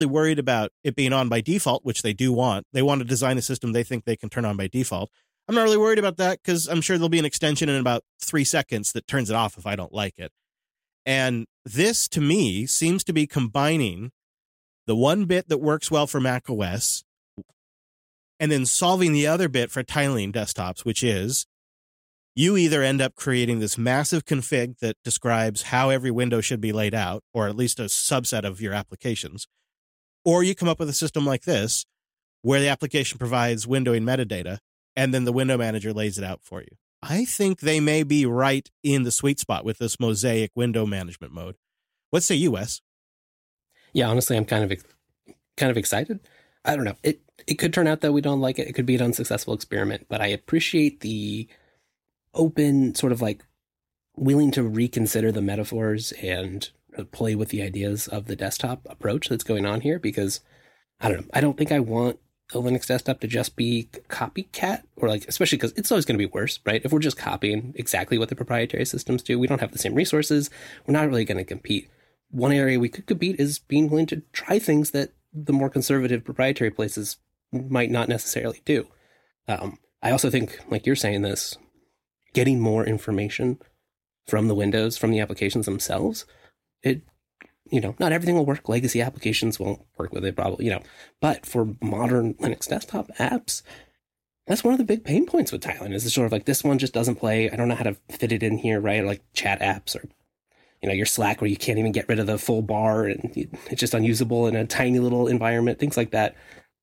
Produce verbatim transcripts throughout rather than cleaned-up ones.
worried about it being on by default, which they do want. They want to design a system they think they can turn on by default. I'm not really worried about that because I'm sure there'll be an extension in about three seconds that turns it off if I don't like it. And this, to me, seems to be combining the one bit that works well for macOS and then solving the other bit for tiling desktops, which is you either end up creating this massive config that describes how every window should be laid out, or at least a subset of your applications, or you come up with a system like this where the application provides windowing metadata and then the window manager lays it out for you. I think they may be right in the sweet spot with this Mosaic window management mode. What say you, Wes? Yeah, honestly, I'm kind of kind of excited. I don't know. It it could turn out that we don't like it. It could be an unsuccessful experiment, but I appreciate the open sort of like willing to reconsider the metaphors and play with the ideas of the desktop approach that's going on here, because I don't know. I don't think I want a Linux desktop to just be copycat, or like, especially because it's always going to be worse, right? If we're just copying exactly what the proprietary systems do, we don't have the same resources. We're not really going to compete. One area we could compete is being willing to try things that the more conservative proprietary places might not necessarily do. Um, I also think, like you're saying this, getting more information from the windows, from the applications themselves, it, you know, not everything will work. Legacy applications won't work with it, probably, you know, but for modern Linux desktop apps, that's one of the big pain points with tiling, is it's sort of like, this one just doesn't play. I don't know how to fit it in here, right? Or like chat apps, or, you know, your Slack where you can't even get rid of the full bar and it's just unusable in a tiny little environment, things like that.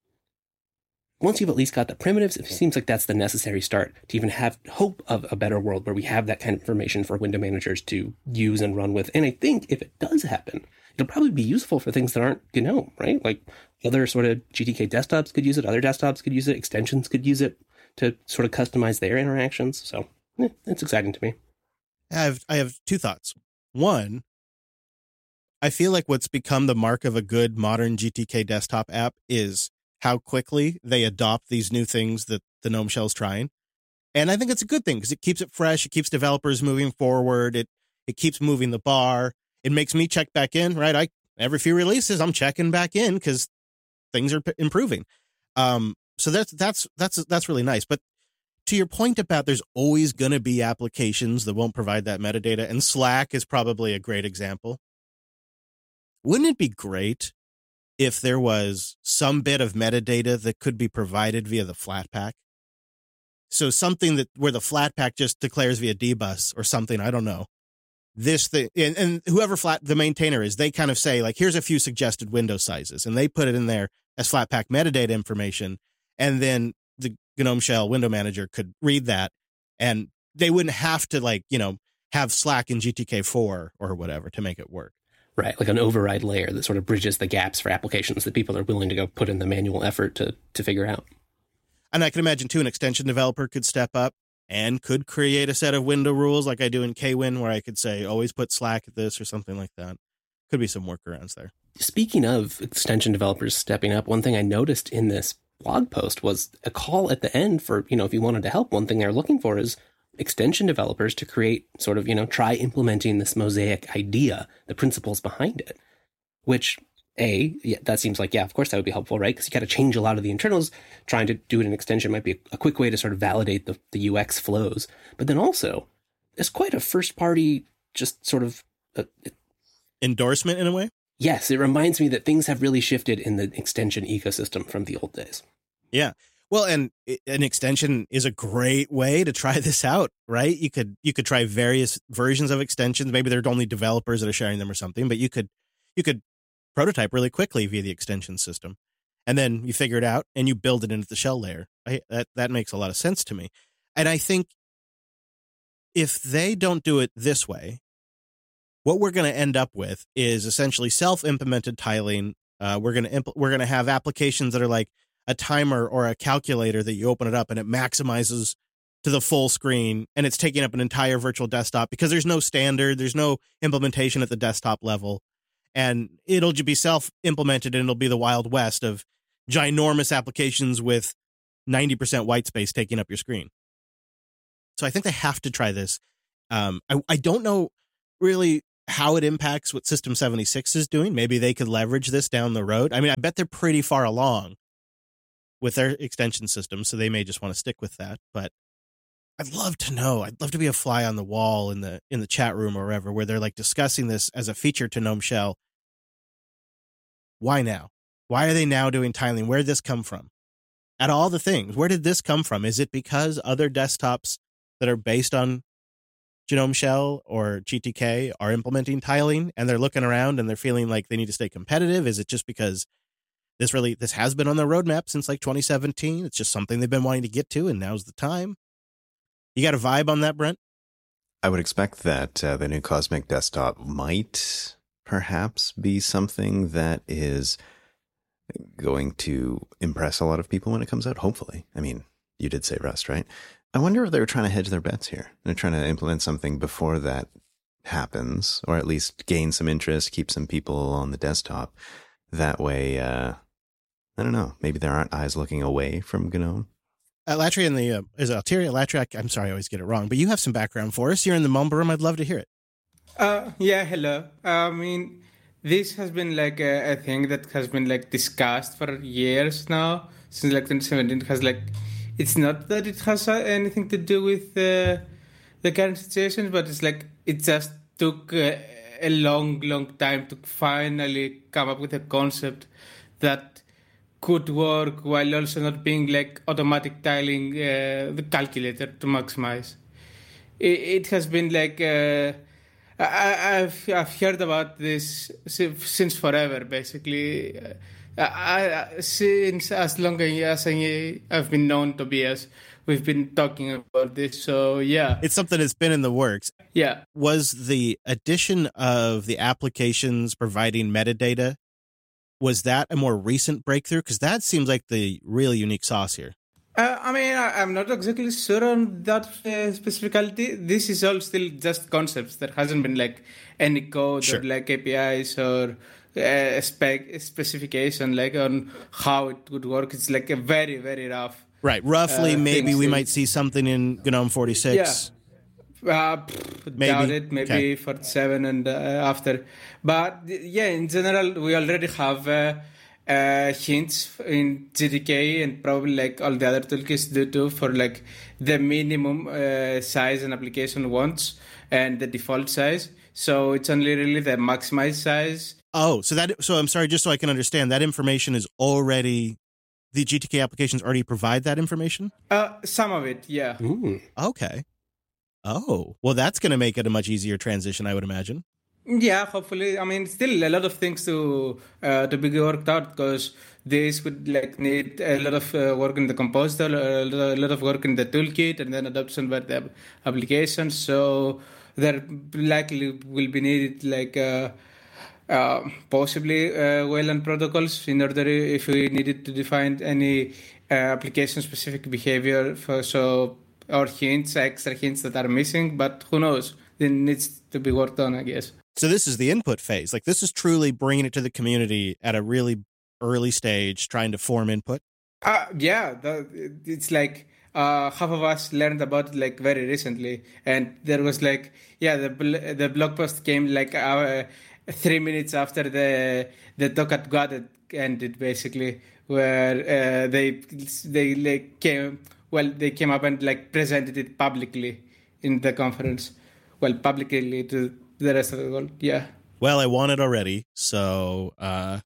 Once you've at least got the primitives, it seems like that's the necessary start to even have hope of a better world where we have that kind of information for window managers to use and run with. And I think if it does happen, it'll probably be useful for things that aren't GNOME, right? Like other sort of G T K desktops could use it, other desktops could use it, extensions could use it to sort of customize their interactions. So eh, it's exciting to me. I have, I have two thoughts. One, I feel like what's become the mark of a good modern G T K desktop app is how quickly they adopt these new things that the GNOME shell's trying. And I think it's a good thing because it keeps it fresh. It keeps developers moving forward. It it keeps moving the bar. It makes me check back in, right? I every few releases, I'm checking back in because things are p- improving. Um, so that's that's that's that's really nice. But to your point about there's always going to be applications that won't provide that metadata, and Slack is probably a great example. Wouldn't it be great if there was some bit of metadata that could be provided via the Flatpak? So something that where the Flatpak just declares via dbus or something, I don't know. This thing, and, and whoever flat the maintainer is, they kind of say like, here's a few suggested window sizes, and they put it in there as Flatpak metadata information, and then the GNOME shell window manager could read that, and they wouldn't have to like, you know, have Slack in G T K four or whatever to make it work. Right, like an override layer that sort of bridges the gaps for applications that people are willing to go put in the manual effort to to figure out. And I can imagine, too, an extension developer could step up and could create a set of window rules like I do in Kwin, where I could say, always put Slack at this or something like that. Could be some workarounds there. Speaking of extension developers stepping up, one thing I noticed in this blog post was a call at the end for, you know, if you wanted to help, one thing they're looking for is extension developers to create sort of, you know, try implementing this Mosaic idea, the principles behind it, which a, yeah, that seems like, yeah, of course that would be helpful, right? Because you got to change a lot of the internals. Trying to do it in extension might be a, a quick way to sort of validate the, the U X flows. But then also, it's quite a first party, just sort of a, endorsement in a way. Yes. It reminds me that things have really shifted in the extension ecosystem from the old days. Yeah. Well, and an extension is a great way to try this out, right? You could you could try various versions of extensions. Maybe they're only developers that are sharing them or something, but you could you could prototype really quickly via the extension system, and then you figure it out and you build it into the shell layer. I, that that makes a lot of sense to me, and I think if they don't do it this way, what we're going to end up with is essentially self-implemented tiling. Uh, we're going to impl- we're going to have applications that are like a timer or a calculator that you open it up and it maximizes to the full screen, and it's taking up an entire virtual desktop because there's no standard, there's no implementation at the desktop level, and it'll just be self-implemented, and it'll be the Wild West of ginormous applications with ninety percent white space taking up your screen. So I think they have to try this. Um, I, I don't know really how it impacts what System seventy-six is doing. Maybe they could leverage this down the road. I mean, I bet they're pretty far along with their extension system, so they may just want to stick with that. But I'd love to know. I'd love to be a fly on the wall in the in the chat room or wherever, where they're like discussing this as a feature to GNOME Shell. Why now? Why are they now doing tiling? Where did this come from? At all the things, where did this come from? Is it because other desktops that are based on GNOME Shell or G T K are implementing tiling and they're looking around and they're feeling like they need to stay competitive? Is it just because this really this has been on their roadmap since like twenty seventeen? It's just something they've been wanting to get to, and now's the time. You got a vibe on that, Brent? I would expect that uh, the new Cosmic Desktop might perhaps be something that is going to impress a lot of people when it comes out, hopefully. I mean, you did say Rust, right? I wonder if they were trying to hedge their bets here. They're trying to implement something before that happens, or at least gain some interest, keep some people on the desktop. That way, uh, I don't know, maybe there aren't eyes looking away from GNOME. Uh, Latry in the, uh, is it Altiria? Latry, I, I'm sorry, I always get it wrong, but you have some background for us. You're in the Mumble Room. I'd love to hear it. Uh, yeah, hello. I mean, this has been like a, a thing that has been like discussed for years now, since like twenty seventeen. It has like, it's not that it has uh, anything to do with uh, the current situation, but it's like it just took uh, a long, long time to finally come up with a concept that could work while also not being like automatic tiling uh, the calculator to maximize. It, it has been like. Uh, I, I've I've heard about this since forever, basically. I, I, since as long as I, I've been known Tobias, we've been talking about this. So yeah, it's something that's been in the works. Yeah. Was the addition of the applications providing metadata, was that a more recent breakthrough? Because that seems like the real unique sauce here. Uh, I mean, I, I'm not exactly sure on that uh, specificality. This is all still just concepts. There hasn't been like any code sure. or like A P Is or uh, spec specification like on how it would work. It's like a very, very rough. Right. Roughly, uh, maybe we still. might see something in GNOME forty-six. Yeah. Uh, pff, maybe. Doubt it. Maybe okay. forty-seven and uh, after. But yeah, in general, we already have... Uh, Uh, hints in G T K and probably like all the other toolkits do too for like the minimum uh, size an application wants and the default size. So it's only really the maximized size. Oh, so that so I'm sorry, just so I can understand, that information is already the G T K applications already provide that information? Uh, some of it, yeah. Ooh, okay. Oh, well, that's going to make it a much easier transition, I would imagine. Yeah, hopefully. I mean, still a lot of things to uh, to be worked out because this would like need a lot of uh, work in the compositor, a lot of work in the toolkit, and then adoption by the application. So there likely will be needed like uh, uh, possibly uh, well-known protocols in order if we needed to define any uh, application-specific behavior for so or hints, extra hints that are missing. But who knows? It needs to be worked on, I guess. So this is the input phase. Like this is truly bringing it to the community at a really early stage, trying to form input. Uh, yeah, the, it's like uh, half of us learned about it like very recently, and there was like yeah, the the blog post came like uh, three minutes after the the talk at God ended, basically, where uh, they they like came well they came up and like presented it publicly in the conference, well publicly to the rest of the world. Yeah. Well, I want it already, so uh,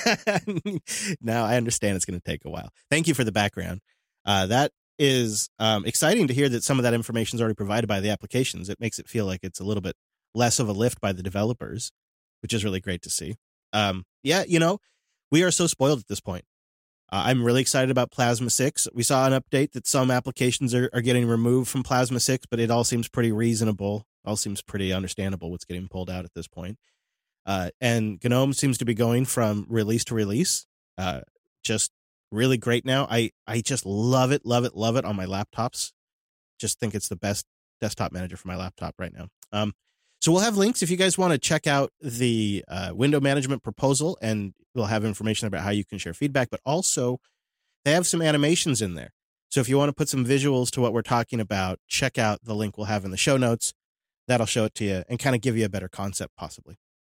now I understand it's going to take a while. Thank you for the background. Uh, that is um, exciting to hear that some of that information is already provided by the applications. It makes it feel like it's a little bit less of a lift by the developers, which is really great to see. Um, yeah, you know, we are so spoiled at this point. Uh, I'm really excited about Plasma six. We saw an update that some applications are, are getting removed from Plasma six, but it all seems pretty reasonable. All seems pretty understandable what's getting pulled out at this point. Uh, and GNOME seems to be going from release to release. Uh, just really great now. I, I just love it, love it, love it on my laptops. Just think it's the best desktop manager for my laptop right now. Um, so we'll have links if you guys want to check out the uh, window management proposal, and we'll have information about how you can share feedback, but also they have some animations in there. So if you want to put some visuals to what we're talking about, check out the link we'll have in the show notes. That'll show it to you and kind of give you a better concept, possibly.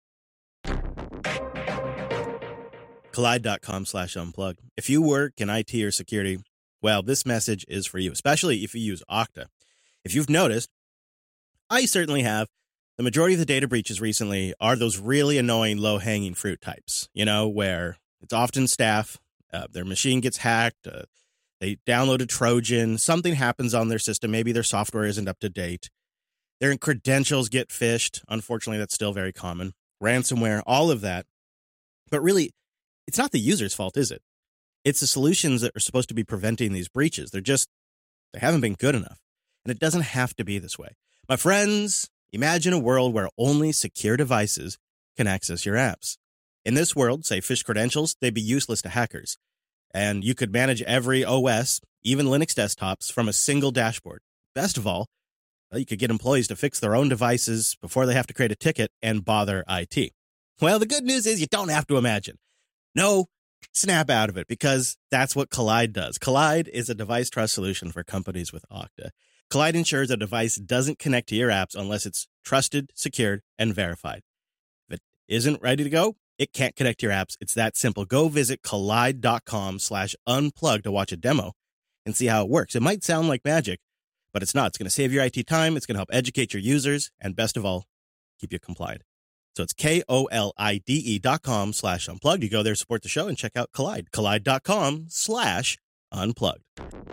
Collide.com slash unplug. If you work in I T or security, well, this message is for you, especially if you use Okta. If you've noticed, I certainly have, the majority of the data breaches recently are those really annoying low-hanging fruit types, you know, where it's often staff, uh, their machine gets hacked, uh, they download a Trojan, something happens on their system, maybe their software isn't up to date, their credentials get phished. Unfortunately, that's still very common. Ransomware, all of that. But really, it's not the user's fault, is it? It's the solutions that are supposed to be preventing these breaches. They're just, they haven't been good enough. And it doesn't have to be this way. My friends, imagine a world where only secure devices can access your apps. In this world, say phished credentials, they'd be useless to hackers. And you could manage every O S, even Linux desktops, from a single dashboard. Best of all, well, you could get employees to fix their own devices before they have to create a ticket and bother I T. Well, the good news is you don't have to imagine. No, snap out of it, because that's what Collide does. Collide is a device trust solution for companies with Okta. Collide ensures a device doesn't connect to your apps unless it's trusted, secured, and verified. If it isn't ready to go, it can't connect to your apps. It's that simple. Go visit collide.com slash unplug to watch a demo and see how it works. It might sound like magic, but it's not. It's going to save your I T time. It's going to help educate your users, and best of all, keep you compliant. So it's K-O-L-I-D-E dot com slash unplugged. You go there, support the show, and check out Collide. Collide.com slash unplugged.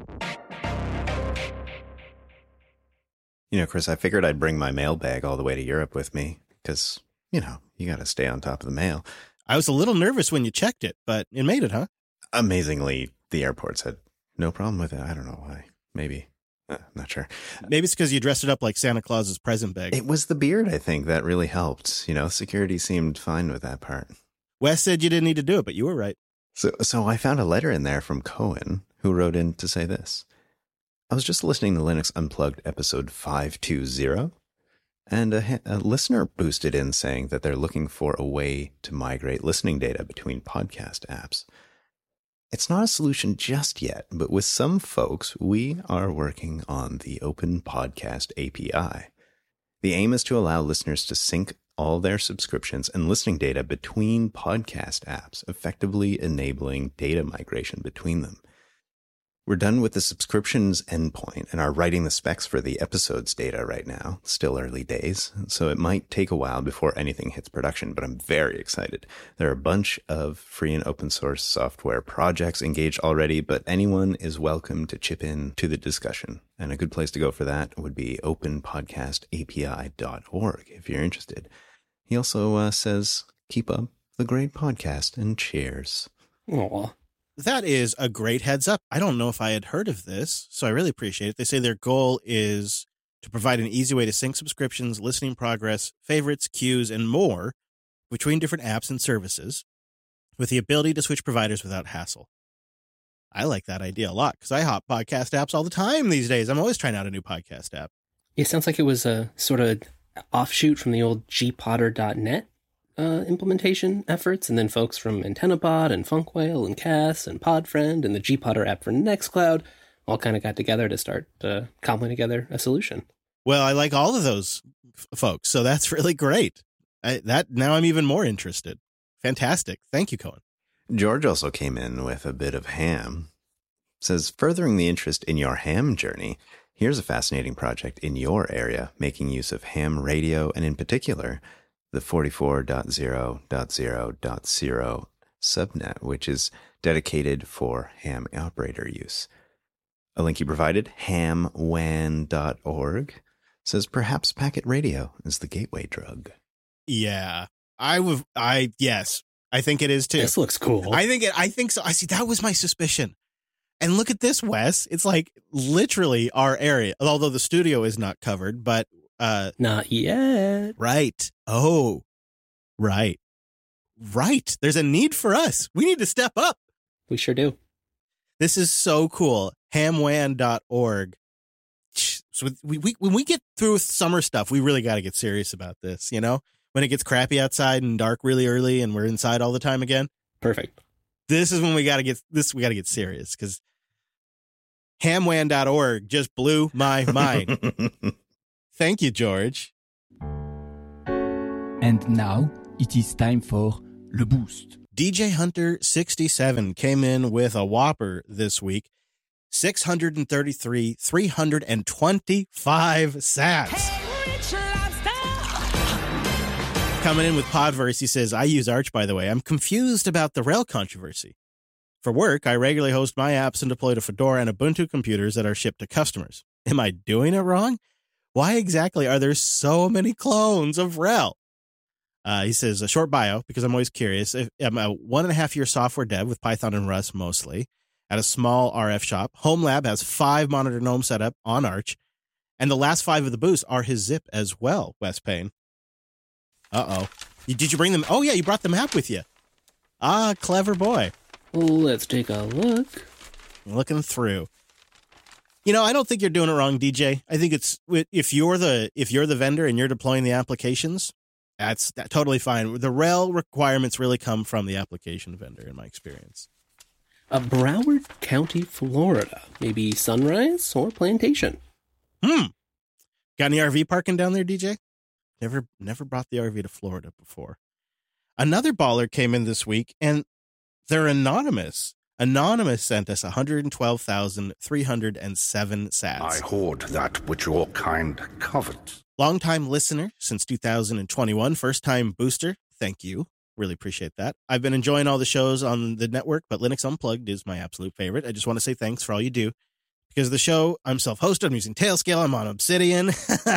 You know, Chris, I figured I'd bring my mailbag all the way to Europe with me because, you know, you got to stay on top of the mail. I was a little nervous when you checked it, but it made it, huh? Amazingly, the airports had no problem with it. I don't know why. Maybe. Uh, not sure. Maybe it's because you dressed it up like Santa Claus's present bag. It was the beard, I think, that really helped. You know, security seemed fine with that part. Wes said you didn't need to do it, but you were right. So, so I found a letter in there from Cohen, who wrote in to say this. I was just listening to Linux Unplugged episode five two zero, and a, a listener boosted in saying that they're looking for a way to migrate listening data between podcast apps. It's not a solution just yet, but with some folks, we are working on the Open Podcast A P I. The aim is to allow listeners to sync all their subscriptions and listening data between podcast apps, effectively enabling data migration between them. We're done with the subscriptions endpoint and are writing the specs for the episodes data right now. Still early days, so it might take a while before anything hits production, but I'm very excited. There are a bunch of free and open source software projects engaged already, but anyone is welcome to chip in to the discussion. And a good place to go for that would be open podcast A P I dot org if you're interested. He also uh, says, keep up the great podcast and cheers. Aw. That is a great heads up. I don't know if I had heard of this, so I really appreciate it. They say their goal is to provide an easy way to sync subscriptions, listening progress, favorites, queues, and more between different apps and services with the ability to switch providers without hassle. I like that idea a lot because I hop podcast apps all the time these days. I'm always trying out a new podcast app. It sounds like it was a sort of offshoot from the old g potter dot net uh, implementation efforts, and then folks from AntennaPod and Funkwhale and Cass and Podfriend and the Gpotter app for Nextcloud all kind of got together to start uh, cobbling together a solution. Well, I like all of those f- folks, so that's really great. I, that now I'm even more interested. Fantastic. Thank you, Cohen. George also came in with a bit of ham. Says, furthering the interest in your ham journey, here's a fascinating project in your area making use of ham radio, and in particular, the forty-four dot zero dot zero dot zero subnet, which is dedicated for ham operator use. A link he provided, ham wan dot org, says perhaps packet radio is the gateway drug. Yeah, I would. I yes, I think it is too. This looks cool. I think it. I think so. I see. That was my suspicion. And look at this, Wes. It's like literally our area, although the studio is not covered, but uh, not yet. Right. Oh, right. Right. There's a need for us. We need to step up. We sure do. This is so cool. ham wan dot org. So we, we, when we get through summer stuff, we really got to get serious about this, you know? When it gets crappy outside and dark really early and we're inside all the time again. Perfect. This is when we got to get this. We got to get serious because ham wan dot org just blew my mind. Thank you, George. And now it is time for Le Boost. D J Hunter sixty-seven came in with a whopper this week. six hundred thirty-three, three hundred twenty-five sats. Coming in with Podverse, he says, I use Arch, by the way. I'm confused about the Rel controversy. For work, I regularly host my apps and deploy to Fedora and Ubuntu computers that are shipped to customers. Am I doing it wrong? Why exactly are there so many clones of Rel? Uh, he says, a short bio, because I'm always curious. I'm a one and a half year software dev with Python and Rust mostly at a small R F shop. Home Lab has five monitor GNOME set up on Arch, and the last five of the boosts are his zip as well, Wes Payne. Uh-oh. You, did you bring them? Oh, yeah, you brought the map with you. Ah, clever boy. Let's take a look. Looking through. You know, I don't think you're doing it wrong, D J. I think it's if you're the if you're the vendor and you're deploying the applications, that's that, totally fine. The Rel requirements really come from the application vendor, in my experience. Uh, Broward County, Florida. Maybe Sunrise or Plantation. Hmm. Got any R V parking down there, D J? Never, never brought the R V to Florida before. Another baller came in this week, and they're anonymous. Anonymous sent us one hundred twelve thousand three hundred seven sats. I hoard that which your kind covet. Longtime listener since two thousand twenty-one, first-time booster. Thank you. Really appreciate that. I've been enjoying all the shows on the network, but Linux Unplugged is my absolute favorite. I just want to say thanks for all you do. Because of the show, I'm self-hosted. I'm using Tailscale. I'm on Obsidian.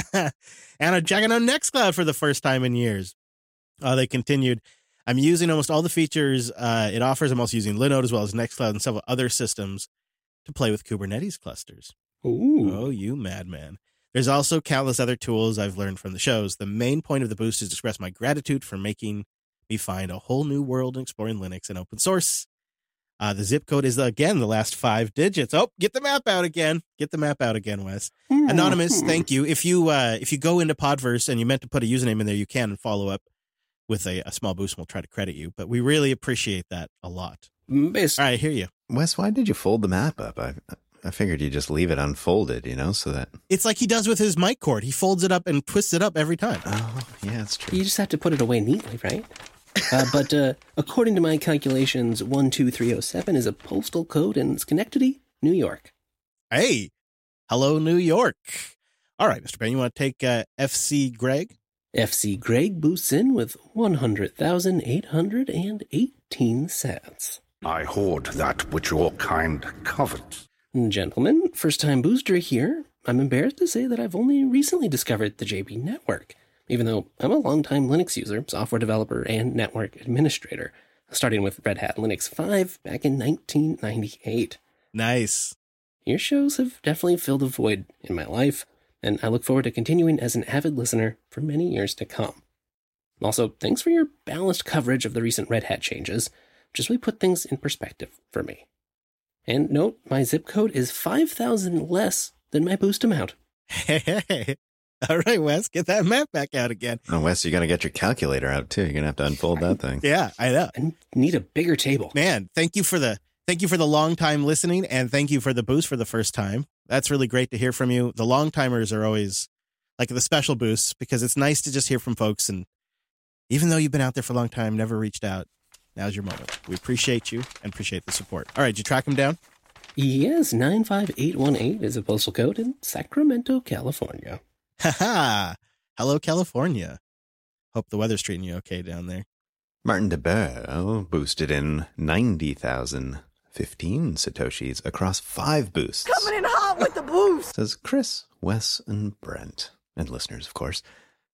And I'm checking out Nextcloud for the first time in years. Uh, they continued. I'm using almost all the features uh, it offers. I'm also using Linode as well as Nextcloud and several other systems to play with Kubernetes clusters. Ooh. Oh, you madman. There's also countless other tools I've learned from the shows. The main point of the boost is to express my gratitude for making me find a whole new world in exploring Linux and open source. Uh, the zip code is, again, the last five digits. Oh, get the map out again. Get the map out again, Wes. Mm-hmm. Anonymous, thank you. If you uh, if you go into Podverse and you meant to put a username in there, you can follow up with a, a small boost and we'll try to credit you. But we really appreciate that a lot. Based- All right, I hear you. Wes, why did you fold the map up? I I figured you just leave it unfolded, you know, so that... It's like he does with his mic cord. He folds it up and twists it up every time. Oh, yeah, that's true. You just have to put it away neatly, right? uh, but uh, according to my calculations, one two three oh seven is a postal code in Schenectady, New York. Hey, hello, New York. All right, Mister Payne, you want to take uh, F C Greg? F C Greg boosts in with one hundred thousand eight hundred eighteen sats. I hoard that which your kind covet. Gentlemen, first-time booster here. I'm embarrassed to say that I've only recently discovered the J B network, even though I'm a long-time Linux user, software developer, and network administrator, starting with Red Hat Linux five back in nineteen ninety-eight. Nice. Your shows have definitely filled a void in my life, and I look forward to continuing as an avid listener for many years to come. Also, thanks for your balanced coverage of the recent Red Hat changes, which has really put things in perspective for me. And note, my zip code is five thousand less than my boost amount. Hey, hey, hey. All right, Wes, get that map back out again. Oh, Wes, you got to get your calculator out, too. You're going to have to unfold that thing. Yeah, I know. I need a bigger table. Man, thank you for the thank you for the long time listening, and thank you for the boost for the first time. That's really great to hear from you. The long timers are always like the special boosts because it's nice to just hear from folks. And even though you've been out there for a long time, never reached out, now's your moment. We appreciate you and appreciate the support. All right, did you track them down? Yes, nine five eight one eight is a postal code in Sacramento, California. Ha-ha! Hello, California. Hope the weather's treating you okay down there. Martin DeBell boosted in ninety thousand fifteen Satoshis across five boosts. Coming in hot with the boost! Says Chris, Wes, and Brent. And listeners, of course.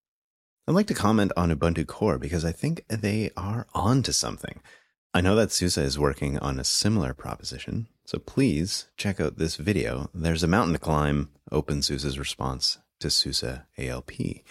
I'd like to comment on Ubuntu Core because I think they are on to something. I know that SUSE is working on a similar proposition, so please check out this video. There's a mountain to climb, OpenSUSE's response to SUSE A L P.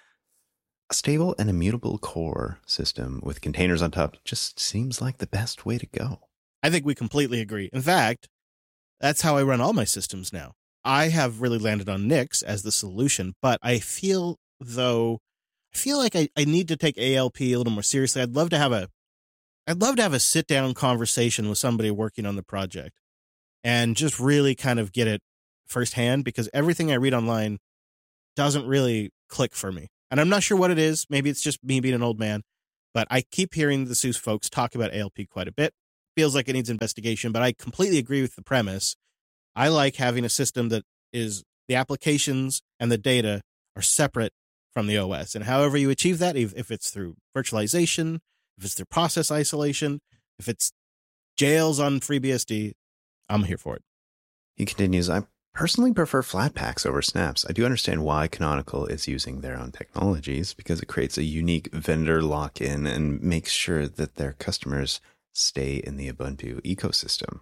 A stable and immutable core system with containers on top just seems like the best way to go. I think we completely agree. In fact, that's how I run all my systems now. I have really landed on Nix as the solution, but I feel, though, I feel like I, I need to take A L P a little more seriously. I'd love to have a I'd love to have a sit-down conversation with somebody working on the project and just really kind of get it firsthand, because everything I read online doesn't really click for me. And I'm not sure what it is. Maybe it's just me being an old man. But I keep hearing the SUSE folks talk about A L P quite a bit. Feels like it needs investigation, but I completely agree with the premise. I like having a system that is the applications and the data are separate from the O S. And however you achieve that, if, if it's through virtualization, if it's through process isolation, if it's jails on FreeBSD, I'm here for it. He continues, I personally prefer Flatpaks over snaps. I do understand why Canonical is using their own technologies because it creates a unique vendor lock-in and makes sure that their customers stay in the Ubuntu ecosystem.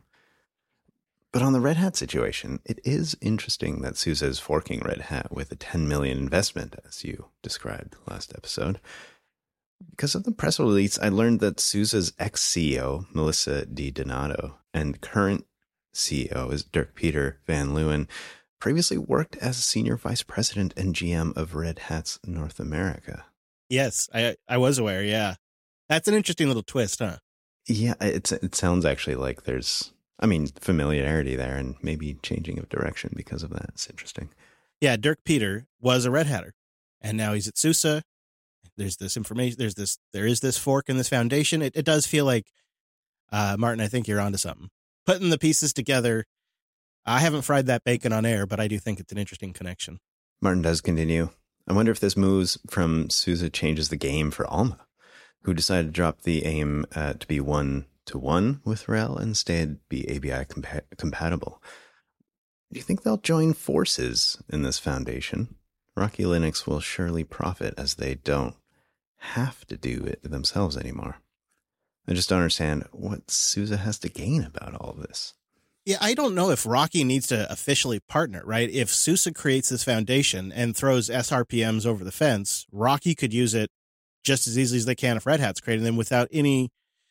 But on the Red Hat situation, it is interesting that SUSE is forking Red Hat with a ten million dollars investment, as you described last episode. Because of the press release, I learned that SUSE's ex-C E O, Melissa DiDonato, and current C E O is Dirk Peter van Leeuwen, previously worked as Senior Vice President and G M of Red Hat's North America. Yes, I I was aware, yeah. That's an interesting little twist, huh? Yeah, it's, it sounds actually like there's, I mean, familiarity there and maybe changing of direction because of that. It's interesting. Yeah, Dirk Peter was a Red Hatter, and now he's at SUSE. There's this information, there's this, there is this fork in this foundation. It, it does feel like, uh, Martin, I think you're onto something. Putting the pieces together, I haven't fried that bacon on air, but I do think it's an interesting connection. Martin does continue. I wonder if this moves from SUSE changes the game for Alma, who decided to drop the aim uh, to be one-to-one with R H E L and instead be A B I compa- compatible. Do you think they'll join forces in this foundation? Rocky Linux will surely profit as they don't have to do it themselves anymore. I just don't understand what SUSE has to gain about all of this. Yeah, I don't know if Rocky needs to officially partner, right? If SUSE creates this foundation and throws S R P Ms over the fence, Rocky could use it just as easily as they can if Red Hat's creating them without any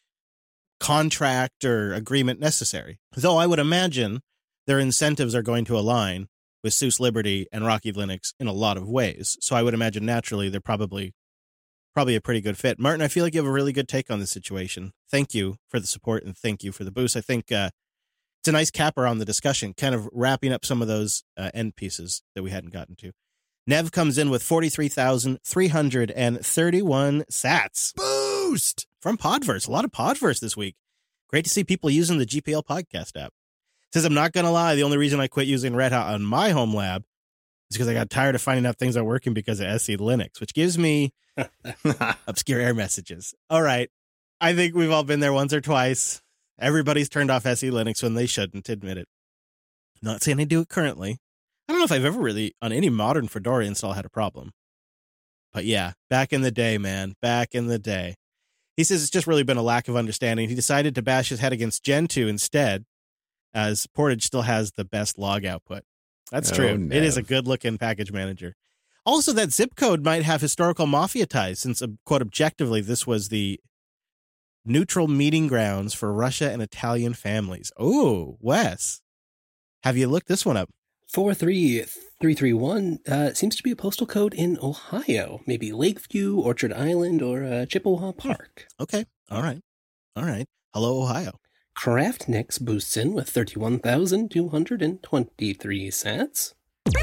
contract or agreement necessary. Though I would imagine their incentives are going to align with SUSE Liberty and Rocky Linux in a lot of ways. So I would imagine naturally they're probably probably a pretty good fit. Martin, I feel like you have a really good take on this situation. Thank you for the support and thank you for the boost. I think uh, it's a nice capper on the discussion, kind of wrapping up some of those uh, end pieces that we hadn't gotten to. Nev comes in with forty-three thousand three hundred thirty-one sats. Boost! From Podverse. A lot of Podverse this week. Great to see people using the G P L podcast app. Says, I'm not going to lie, the only reason I quit using Red Hat on my home lab is because I got tired of finding out things aren't working because of S C Linux, which gives me obscure error messages. All right. I think we've all been there once or twice. Everybody's turned off S C Linux when they shouldn't, admit it. Not saying I do it currently. I don't know if I've ever really, on any modern Fedora install, had a problem. But yeah, back in the day, man, back in the day. He says it's just really been a lack of understanding. He decided to bash his head against Gentoo instead, as Portage still has the best log output. That's Oh, true. no. It is a good-looking package manager. Also, that zip code might have historical mafia ties, since, uh, quote, objectively, this was the neutral meeting grounds for Russia and Italian families. Oh, Wes, have you looked this one up? four three three three one uh, seems to be a postal code in Ohio. Maybe Lakeview, Orchard Island, or uh, Chippewa Park. Okay. All right. All right. Hello, Ohio. Craftnix boosts in with thirty-one thousand two hundred twenty-three sats.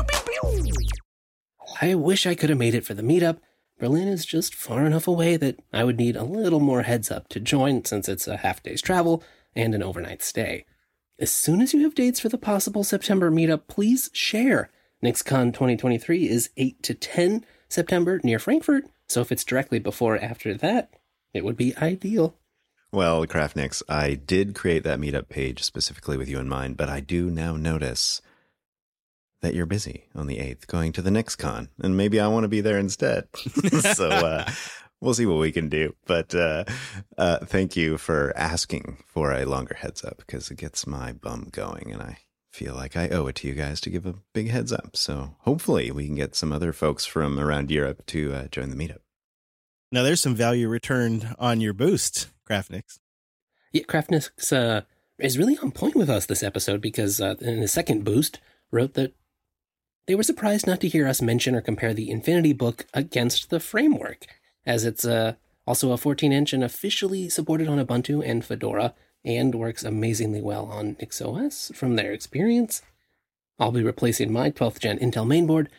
I wish I could have made it for the meetup. Berlin is just far enough away that I would need a little more heads up to join since it's a half day's travel and an overnight stay. As soon as you have dates for the possible September meetup, please share. NixCon twenty twenty-three is eight to ten September near Frankfurt, so if it's directly before or after that, it would be ideal. Well, Craftnix, I did create that meetup page specifically with you in mind, but I do now notice that you're busy on the eighth going to the NixCon, and maybe I want to be there instead. so uh, we'll see what we can do. But uh, uh, thank you for asking for a longer heads up because it gets my bum going, and I feel like I owe it to you guys to give a big heads up. So hopefully we can get some other folks from around Europe to uh, join the meetup. Now, there's some value returned on your boost, Craftnix. Yeah, Craftnix uh, is really on point with us this episode because uh, in the second boost wrote that they were surprised not to hear us mention or compare the Infinity book against the framework, as it's uh, also a fourteen inch and officially supported on Ubuntu and Fedora, and works amazingly well on NixOS from their experience. I'll be replacing my twelfth gen Intel mainboard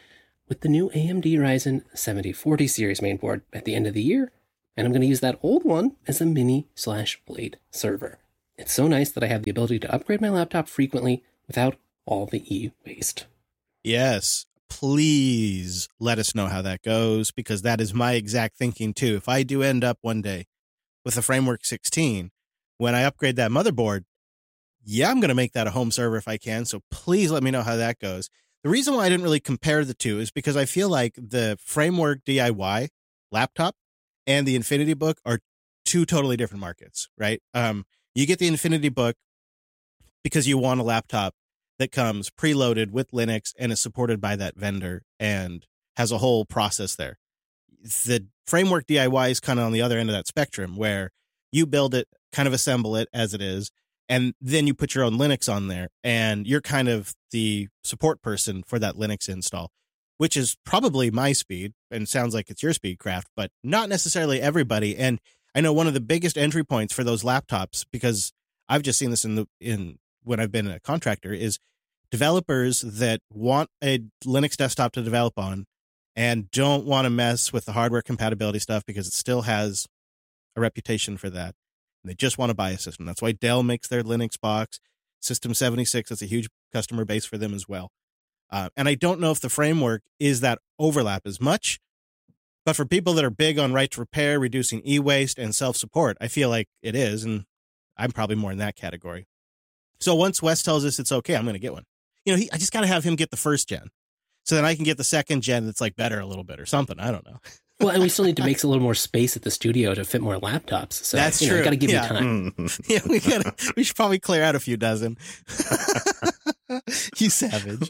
with the new A M D Ryzen seventy forty series mainboard at the end of the year, and I'm going to use that old one as a mini slash blade server. It's so nice that I have the ability to upgrade my laptop frequently without all the e-waste. Yes, please let us know how that goes, because that is my exact thinking too. If I do end up one day with a Framework sixteen, when I upgrade that motherboard, yeah, I'm going to make that a home server if I can. So please let me know how that goes. The reason why I didn't really compare the two is because I feel like the Framework D I Y laptop and the Infinity Book are two totally different markets, right? Um, you get the Infinity Book because you want a laptop that comes preloaded with Linux and is supported by that vendor and has a whole process there. The Framework D I Y is kind of on the other end of that spectrum, where you build it, kind of assemble it as it is, and then you put your own Linux on there, and you're kind of the support person for that Linux install, which is probably my speed and sounds like it's your speed, Craft, but not necessarily everybody. And I know one of the biggest entry points for those laptops, because I've just seen this in the in when I've been a contractor, is developers that want a Linux desktop to develop on and don't want to mess with the hardware compatibility stuff because it still has a reputation for that. And they just want to buy a system. That's why Dell makes their Linux box. System seventy-six, that's a huge customer base for them as well. Uh, and I don't know if the Framework is that overlap as much, but for people that are big on right to repair, reducing e-waste, and self-support, I feel like it is, and I'm probably more in that category. So once Wes tells us it's okay, I'm going to get one. You know, he, I just got to have him get the first gen, so then I can get the second gen that's like better a little bit or something. I don't know. Well, and we still need to make a little more space at the studio to fit more laptops. So that's you know, true. Got to give yeah. you time. yeah, we got. We should probably clear out a few dozen. You savage.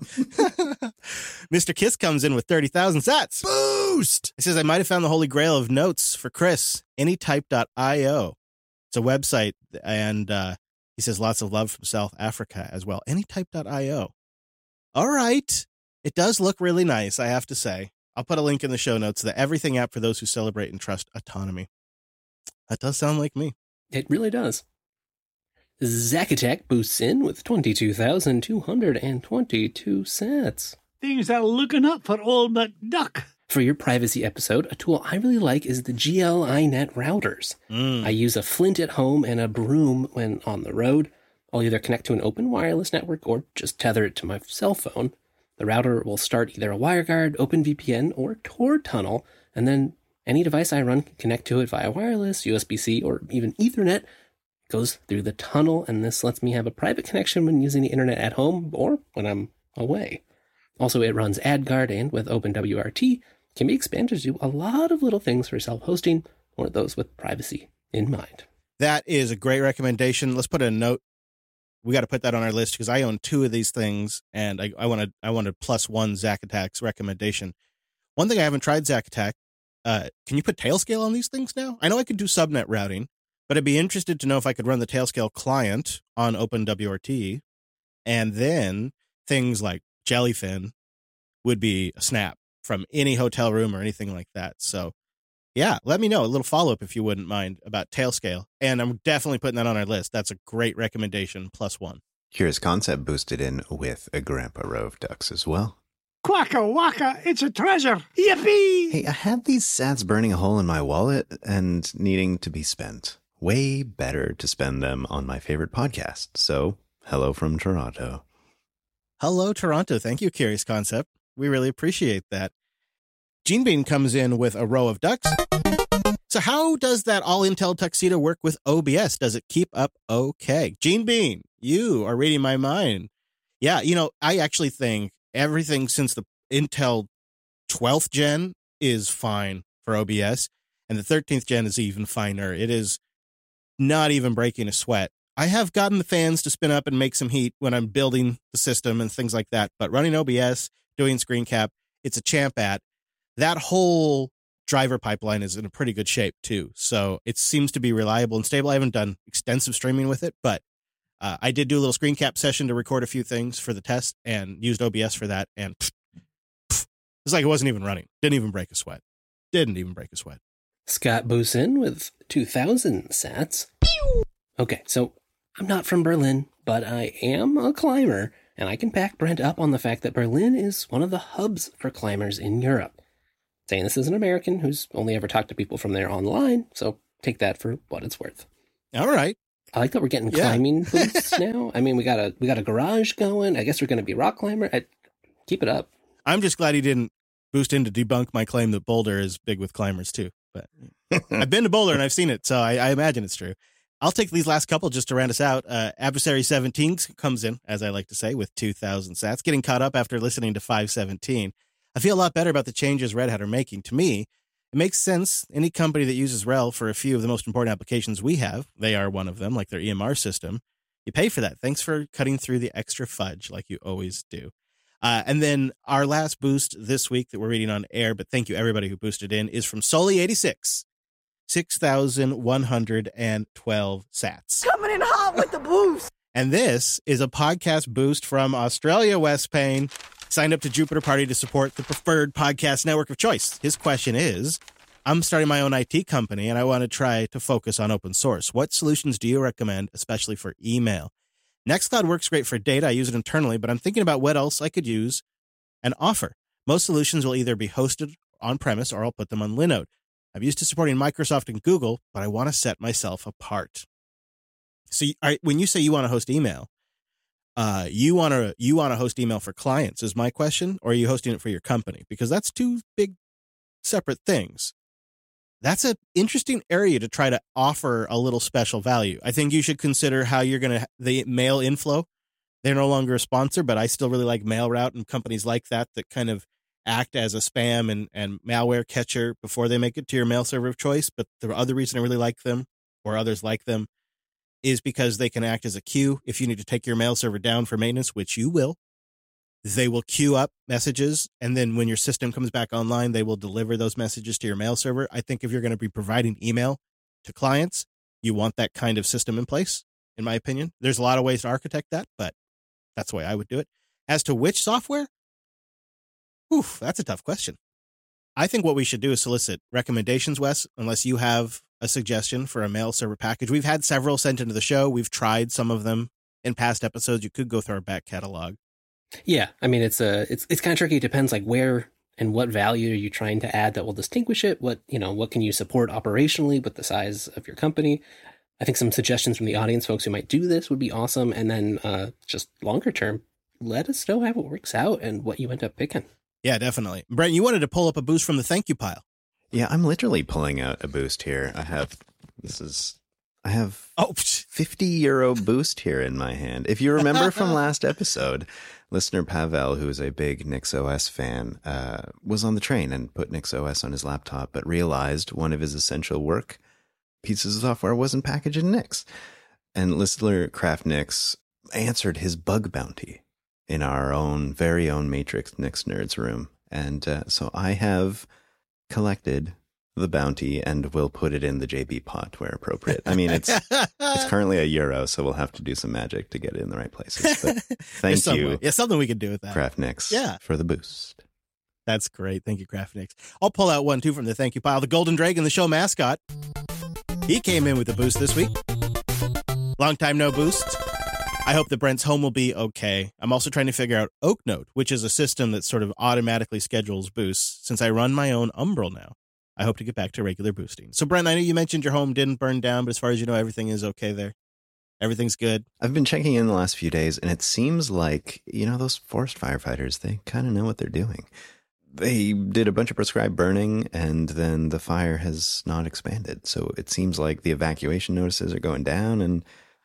Mister Kiss comes in with thirty thousand sats. Boost! He says, I might have found the holy grail of notes for Chris. Anytype dot io. It's a website, and uh, he says lots of love from South Africa as well. Anytype dot io. All right. It does look really nice, I have to say. I'll put a link in the show notes to the Everything app for those who celebrate and trust autonomy. That does sound like me. It really does. Zacatech boosts in with twenty-two thousand two hundred twenty-two sats. Things are looking up for old McDuck. For your privacy episode, a tool I really like is the G L I net routers. Mm. I use a Flint at home and a Broom when on the road. I'll either connect to an open wireless network or just tether it to my cell phone. The router will start either a WireGuard, OpenVPN, or Tor tunnel, and then any device I run can connect to it via wireless, U S B C, or even Ethernet. Goes through the tunnel, and this lets me have a private connection when using the internet at home or when I'm away. Also, it runs AdGuard, and with OpenWRT, can be expanded to do a lot of little things for self-hosting or those with privacy in mind. That is a great recommendation. Let's put a note. We got to put that on our list because I own two of these things, and I, I want to I want to plus one Zacatech's recommendation. One thing I haven't tried Zacatech. Uh, can you put Tailscale on these things now? I know I could do subnet routing, but I'd be interested to know if I could run the Tailscale client on OpenWRT, and then things like Jellyfin would be a snap from any hotel room or anything like that. So, yeah, let me know. A little follow-up, if you wouldn't mind, about Tailscale. And I'm definitely putting that on our list. That's a great recommendation, plus one. Curious Concept boosted in with a Grandpa row of ducks as well. Quacka wacka, it's a treasure. Yippee! Hey, I have these sats burning a hole in my wallet and needing to be spent. Way better to spend them on my favorite podcast. So, hello from Toronto. Hello, Toronto. Thank you, Curious Concept. We really appreciate that. Gene Bean comes in with a row of ducks. So how does that all-Intel tuxedo work with O B S? Does it keep up okay? Gene Bean, you are reading my mind. Yeah, you know, I actually think everything since the Intel twelfth gen is fine for O B S, and the thirteenth gen is even finer. It is not even breaking a sweat. I have gotten the fans to spin up and make some heat when I'm building the system and things like that, but running O B S, doing screen cap, it's a champ at. That whole driver pipeline is in a pretty good shape too. So it seems to be reliable and stable. I haven't done extensive streaming with it, but uh, I did do a little screen cap session to record a few things for the test and used O B S for that. And pff, pff, it's like it wasn't even running. Didn't even break a sweat. Didn't even break a sweat. Scott Bosin with two thousand sats. Okay, so I'm not from Berlin, but I am a climber. And I can back Brent up on the fact that Berlin is one of the hubs for climbers in Europe. Saying this as an American who's only ever talked to people from there online, so take that for what it's worth. All right. I like that we're getting Yeah. climbing booths now. I mean, we got a we got a garage going. I guess we're going to be rock climber. I, keep it up. I'm just glad he didn't boost in to debunk my claim that Boulder is big with climbers too. But I've been to Boulder and I've seen it, so I, I imagine it's true. I'll take these last couple just to round us out. Uh, Adversary seventeen comes in, as I like to say, with two thousand sats, getting caught up after listening to five seventeen. I feel a lot better about the changes Red Hat are making. To me, it makes sense. Any company that uses R H E L for a few of the most important applications we have, they are one of them, like their E M R system. You pay for that. Thanks for cutting through the extra fudge like you always do. Uh, and then our last boost this week that we're reading on air, but thank you everybody who boosted in, is from Sully eighty-six. six thousand one hundred twelve sats. Coming in hot with the boost. And this is a podcast boost from Australia, Wes Payne. Signed up to Jupiter Party to support the preferred podcast network of choice. His question is, I'm starting my own I T company and I want to try to focus on open source. What solutions do you recommend, especially for email? Nextcloud works great for data. I use it internally, but I'm thinking about what else I could use and offer. Most solutions will either be hosted on-premise or I'll put them on Linode. I'm used to supporting Microsoft and Google, but I want to set myself apart. So you, all right, when you say you want to host email, uh, you want to you want to host email for clients is my question, or are you hosting it for your company? Because that's two big separate things. That's an interesting area to try to offer a little special value. I think you should consider how you're going to, the mail inflow. They're no longer a sponsor, but I still really like MailRoute and companies like that that kind of act as a spam and, and malware catcher before they make it to your mail server of choice. But the other reason I really like them, or others like them, is because they can act as a queue. If you need to take your mail server down for maintenance, which you will, they will queue up messages. And then when your system comes back online, they will deliver those messages to your mail server. I think if you're going to be providing email to clients, you want that kind of system in place, in my opinion. There's a lot of ways to architect that, but that's the way I would do it. As to which software, oof, that's a tough question. I think what we should do is solicit recommendations, Wes, unless you have a suggestion for a mail server package. We've had several sent into the show. We've tried some of them in past episodes. You could go through our back catalog. Yeah, I mean, it's a it's it's kind of tricky. It depends, like, where and what value are you trying to add that will distinguish it? What, you know, what can you support operationally with the size of your company? I think some suggestions from the audience, folks who might do this, would be awesome. And then uh, just longer term, let us know how it works out and what you end up picking. Yeah, definitely. Brent, you wanted to pull up a boost from the thank you pile. Yeah, I'm literally pulling out a boost here. I have, this is, I have oh, fifty euro boost here in my hand. If you remember from last episode, listener Pavel, who is a big NixOS fan, uh, was on the train and put NixOS on his laptop, but realized one of his essential work pieces of software wasn't packaged in Nix. And listener Craft Nix answered his bug bounty in our own very own Matrix Nix Nerds room. And uh, so I have collected the bounty and will put it in the J B pot where appropriate. I mean, it's it's currently a euro, so we'll have to do some magic to get it in the right places. But thank you. Yeah, something we can do with that. Craft Nix, yeah, for the boost. That's great. Thank you, Craft Nix. I'll pull out one, too, from the thank you pile. The Golden Dragon, the show mascot. He came in with a boost this week. Long time no boost. I hope that Brent's home will be okay. I'm also trying to figure out OakNote, which is a system that sort of automatically schedules boosts. Since I run my own Umbrel now, I hope to get back to regular boosting. So, Brent, I know you mentioned your home didn't burn down, but as far as you know, everything is okay there. Everything's good. I've been checking in the last few days, and it seems like, you know, those forest firefighters, they kind of know what they're doing. They did a bunch of prescribed burning, and then the fire has not expanded. So it seems like the evacuation notices are going down, and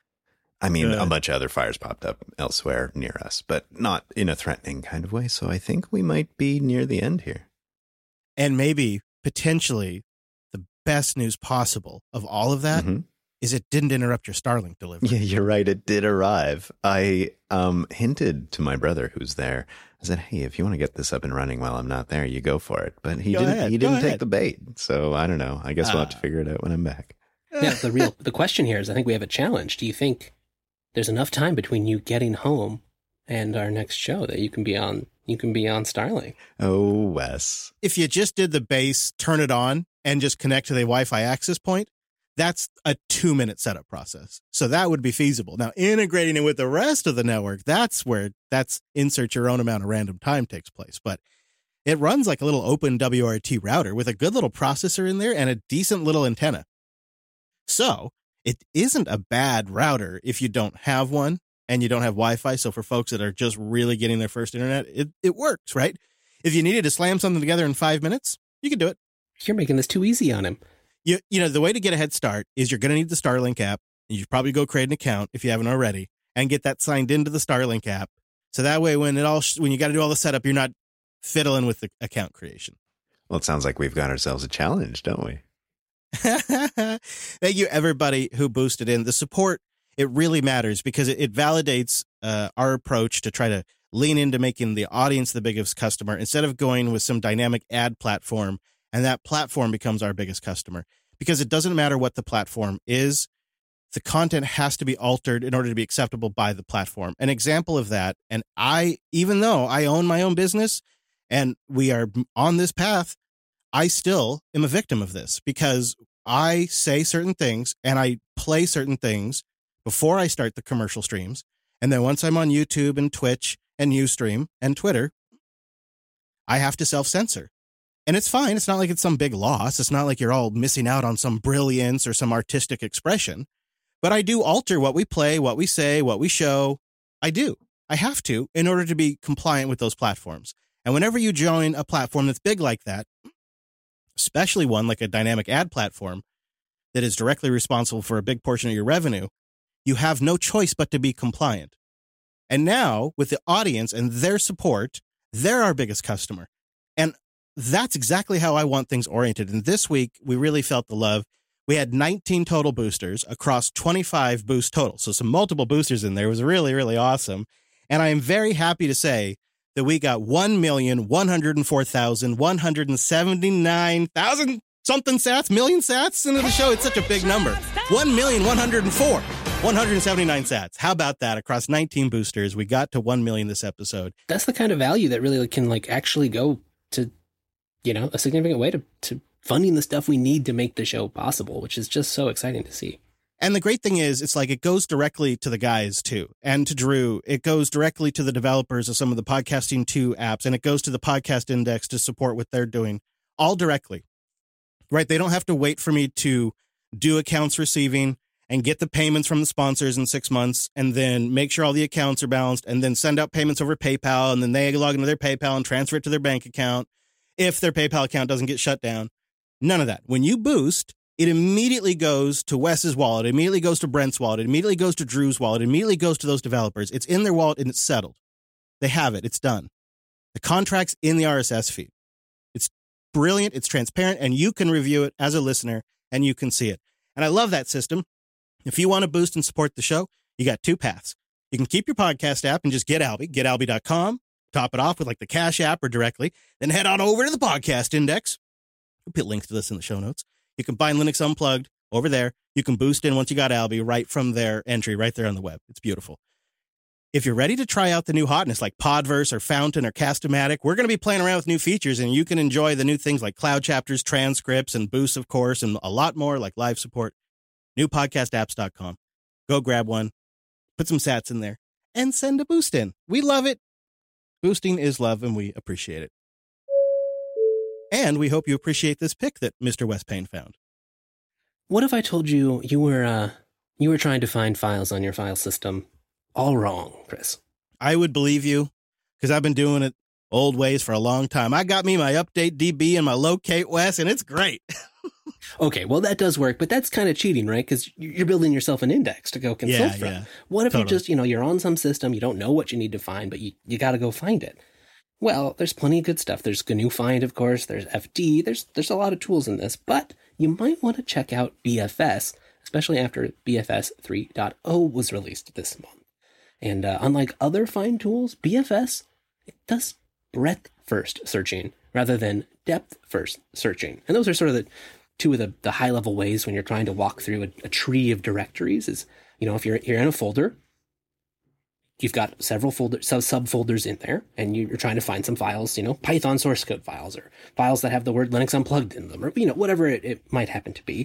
I mean, Good. a bunch of other fires popped up elsewhere near us, but not in a threatening kind of way. So I think we might be near the end here. And maybe, potentially, the best news possible of all of that mm-hmm. is it didn't interrupt your Starlink delivery. Yeah, you're right. It did arrive. I um, hinted to my brother who's there. I said, hey, if you want to get this up and running while I'm not there, you go for it. But he go didn't ahead, he didn't take the bait. So I don't know. I guess uh, we'll have to figure it out when I'm back. Yeah, the real the question here is, I think we have a challenge. Do you think there's enough time between you getting home and our next show that you can be on you can be on Starlink? Oh, Wes. If you just did the base, turn it on, and just connect to the Wi-Fi access point, That's a two minute setup process. So that would be feasible. Now, integrating it with the rest of the network, that's where that's insert your own amount of random time takes place. But it runs like a little open W R T router with a good little processor in there and a decent little antenna. So it isn't a bad router if you don't have one and you don't have Wi-Fi. So for folks that are just really getting their first internet, it, it works, right? If you needed to slam something together in five minutes, you can do it. You're making this too easy on him. You, you know, the way to get a head start is you're going to need the Starlink app. You should probably go create an account if you haven't already and get that signed into the Starlink app. So that way, when it all, when you got to do all the setup, you're not fiddling with the account creation. Well, it sounds like we've got ourselves a challenge, don't we? Thank you, everybody who boosted in. The support, it really matters because it, it validates uh, our approach to try to lean into making the audience the biggest customer instead of going with some dynamic ad platform. And that platform becomes our biggest customer because it doesn't matter what the platform is. The content has to be altered in order to be acceptable by the platform. An example of that, and I, even though I own my own business and we are on this path, I still am a victim of this because I say certain things and I play certain things before I start the commercial streams. And then once I'm on YouTube and Twitch and Ustream and Twitter, I have to self-censor. And it's fine. It's not like it's some big loss. It's not like you're all missing out on some brilliance or some artistic expression. But I do alter what we play, what we say, what we show. I do. I have to in order to be compliant with those platforms. And whenever you join a platform that's big like that, especially one like a dynamic ad platform that is directly responsible for a big portion of your revenue, you have no choice but to be compliant. And now with the audience and their support, they're our biggest customer. And that's exactly how I want things oriented. And this week, we really felt the love. We had nineteen total boosters across twenty-five boost total. So some multiple boosters in there. It was really, really awesome. And I am very happy to say that we got one million, one hundred four thousand, one hundred seventy-nine thousand something sats, million sats into the show. It's such a big number. one million, one hundred four, one hundred seventy-nine sats. How about that? Across nineteen boosters, we got to one million this episode. That's the kind of value that really can like actually go to, you know, a significant way to, to funding the stuff we need to make the show possible, which is just so exciting to see. And the great thing is, it's like it goes directly to the guys, too, and to Drew. It goes directly to the developers of some of the Podcasting two apps, and it goes to the Podcast Index to support what they're doing, all directly. Right? They don't have to wait for me to do accounts receiving and get the payments from the sponsors in six months and then make sure all the accounts are balanced and then send out payments over PayPal, and then they log into their PayPal and transfer it to their bank account if their PayPal account doesn't get shut down. None of that. When you boost, it immediately goes to Wes's wallet. It immediately goes to Brent's wallet. It immediately goes to Drew's wallet. It immediately goes to those developers. It's in their wallet and it's settled. They have it. It's done. The contract's in the R S S feed. It's brilliant. It's transparent, and you can review it as a listener and you can see it. And I love that system. If you want to boost and support the show, you got two paths. You can keep your podcast app and just get Alby, get alby dot com, top it off with like the Cash App or directly, then head on over to the Podcast Index. We'll put links to this in the show notes. You can find Linux Unplugged over there. You can boost in once you got Alby right from their entry right there on the web. It's beautiful. If you're ready to try out the new hotness like Podverse or Fountain or Cast-O-Matic, we're going to be playing around with new features, and you can enjoy the new things like Cloud Chapters, transcripts, and boosts, of course, and a lot more like live support. new podcast apps dot com. Go grab one, put some sats in there, and send a boost in. We love it. Boosting is love, and we appreciate it. And we hope you appreciate this pick that Mister Wes Payne found. What if I told you you were uh, you were trying to find files on your file system all wrong, Chris? I would believe you, because I've been doing it old ways for a long time. I got me my Update D B and my Locate Wes, and it's great. Okay, well, that does work, but that's kind of cheating, right? Because you're building yourself an index to go consult yeah, from. Yeah, what if totally. you just, you know, you're on some system, you don't know what you need to find, but you, you got to go find it? Well, there's plenty of good stuff. There's G N U Find, of course. There's F D. There's there's a lot of tools in this, but you might want to check out B F S, especially after B F S three point oh was released this month. And uh, unlike other find tools, B F S, it does breadth-first searching rather than depth-first searching. And those are sort of the two of the, the high-level ways when you're trying to walk through a, a tree of directories is, you know, if you're you're in a folder, you've got several folder, sub subfolders in there, and you're trying to find some files, you know, Python source code files or files that have the word Linux Unplugged in them, or, you know, whatever it, it might happen to be.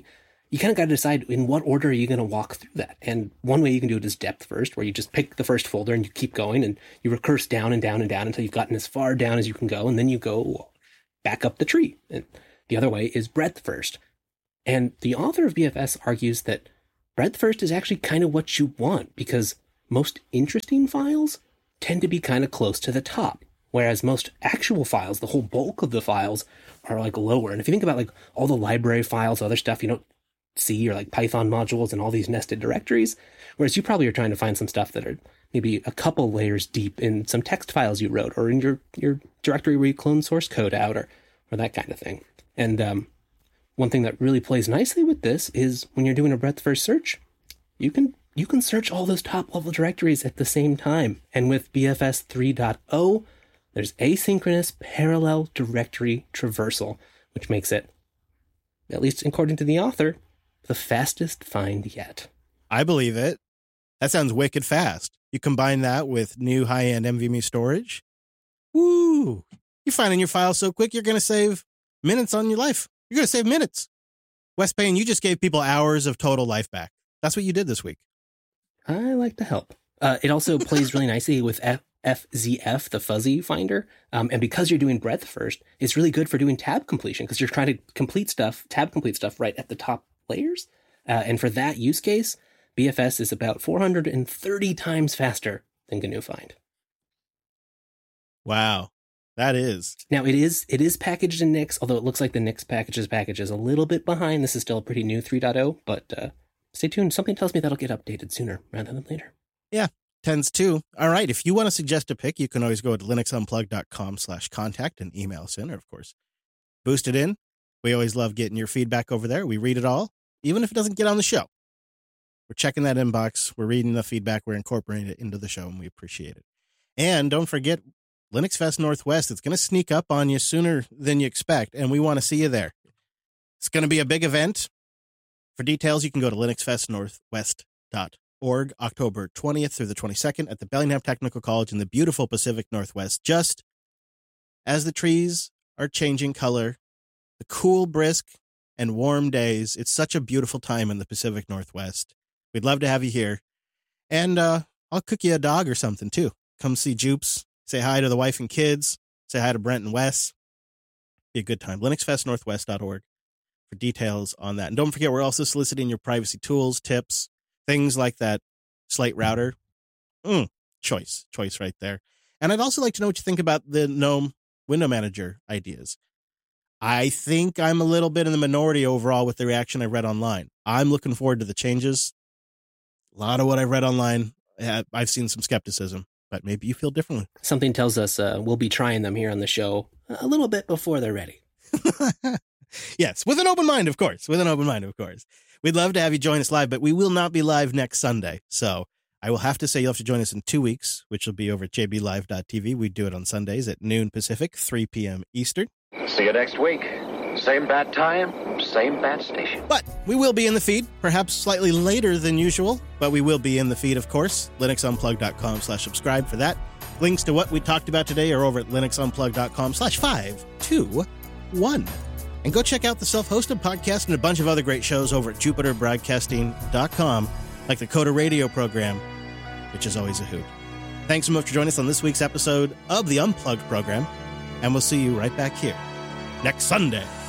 you kind of got to decide in what order are you going to walk through that. And one way you can do it is depth first, where you just pick the first folder and you keep going and you recurse down and down and down until you've gotten as far down as you can go. And then you go back up the tree. And the other way is breadth first. And the author of B F S argues that breadth first is actually kind of what you want, because most interesting files tend to be kind of close to the top, whereas most actual files, the whole bulk of the files, are like lower. And if you think about like all the library files, other stuff you don't see, or like Python modules and all these nested directories, whereas you probably are trying to find some stuff that are maybe a couple layers deep in some text files you wrote, or in your, your directory where you clone source code out, or, or that kind of thing. And um, one thing that really plays nicely with this is when you're doing a breadth first search, you can you can search all those top level directories at the same time. And with B F S three point oh, there's asynchronous parallel directory traversal, which makes it, at least according to the author, the fastest find yet. I believe it. That sounds wicked fast. You combine that with new high-end NVMe storage. Woo! You're finding your files so quick, you're going to save minutes on your life. You're going to save minutes. Wes Payne, you just gave people hours of total life back. That's what you did this week. I like to help. Uh, it also plays really nicely with F- FZF, the fuzzy finder. Um, and because you're doing breadth first, it's really good for doing tab completion, because you're trying to complete stuff, tab complete stuff right at the top layers. Uh, and for that use case, B F S is about four hundred thirty times faster than G N U Find. Wow. That is. Now, it is it is packaged in Nix, although it looks like the Nix packages package is a little bit behind. This is still a pretty new three point oh, but uh, stay tuned. Something tells me that'll get updated sooner rather than later. Yeah, tends to. All right, if you want to suggest a pick, you can always go to linuxunplugged.com slash contact and email us in, or of course, boost it in. We always love getting your feedback over there. We read it all, even if it doesn't get on the show. We're checking that inbox. We're reading the feedback. We're incorporating it into the show, and we appreciate it. And don't forget, Linux Fest Northwest, it's going to sneak up on you sooner than you expect, and we want to see you there. It's going to be a big event. For details, you can go to linux fest northwest dot org, October twentieth through the twenty-second at the Bellingham Technical College in the beautiful Pacific Northwest. Just as the trees are changing color, the cool, brisk, and warm days, it's such a beautiful time in the Pacific Northwest. We'd love to have you here. And uh, I'll cook you a dog or something, too. Come see Jupes. Say hi to the wife and kids. Say hi to Brent and Wes. Be a good time. linux fest northwest dot org for details on that. And don't forget, we're also soliciting your privacy tools, tips, things like that Slate router. Mm, choice. Choice right there. And I'd also like to know what you think about the GNOME window manager ideas. I think I'm a little bit in the minority overall with the reaction I read online. I'm looking forward to the changes. A lot of what I've read online, I've seen some skepticism. But maybe you feel differently. Something tells us uh, we'll be trying them here on the show a little bit before they're ready. Yes, with an open mind, of course. With an open mind, of course. We'd love to have you join us live, but we will not be live next Sunday. So I will have to say you'll have to join us in two weeks, which will be over at j b live dot t v. We do it on Sundays at noon Pacific, three p.m. Eastern. See you next week. Same bad time, same bad station. But we will be in the feed, perhaps slightly later than usual, but we will be in the feed, of course. linuxunplugged.com slash subscribe for that. Links to what we talked about today are over at linuxunplugged.com slash five two one. And go check out the self-hosted podcast and a bunch of other great shows over at jupiter broadcasting dot com, like the Coda Radio program, which is always a hoot. Thanks so much for joining us on this week's episode of the Unplugged program, and we'll see you right back here next Sunday.